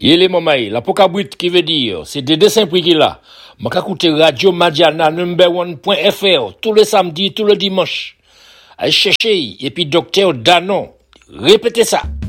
Yele mamaï, la pokabrit qui veut dire, c'est des dessins prix qu'il a. M'a écouté Radio Madiana number1.fr tous les samedis, tous les dimanches. Allez chercher, et puis docteur Danon. Répétez ça.